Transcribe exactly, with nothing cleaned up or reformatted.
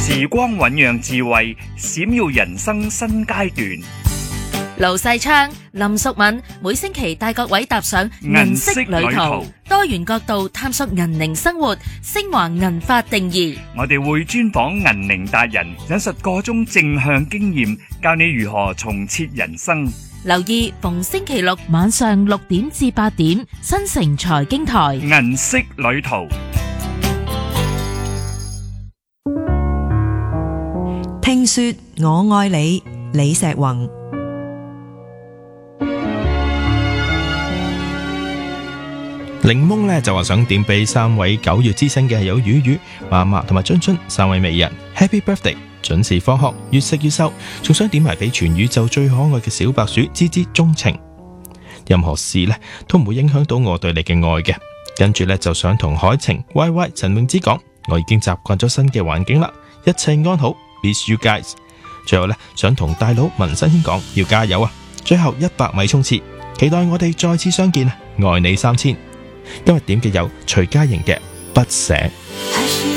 時光醞釀智慧，閃耀人生新階段。 盧世昌、林淑敏每星期帶各位踏上銀色旅銀色旅途途， 多元角度探索銀齡生活，升華銀髮定義。 我哋會專訪銀齡達人，引述個中正向經驗，教你如何重設人生。 留意逢星期六晚上六點至八點，新城財經台銀色旅途。 聽說我愛你，李石宏。 檸檬咧就話想點俾三位九月之星嘅有雨雨、媽媽同埋津津三位美人 Happy Birthday， 準時放學，越食越瘦，仲想點埋俾全宇宙最可愛嘅小白鼠芝芝鍾情。任何事咧都唔會影響到我對你嘅愛嘅。跟住咧就想同海晴、Y Y、陳詠芝講，我已經習慣咗新嘅環境啦，一切安好 ，miss you guys。最後咧想同大佬文新軒講，要加油啊！最後一百米衝刺，期待我哋再次相見啊！愛你三千。今日點嘅有徐佳瑩嘅不捨。